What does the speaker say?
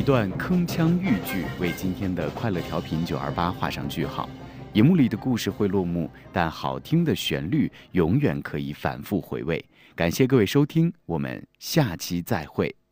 段铿锵豫剧为今天的快乐调频928画上句号。荧幕里的故事会落幕，但好听的旋律永远可以反复回味。感谢各位收听，我们下期再会。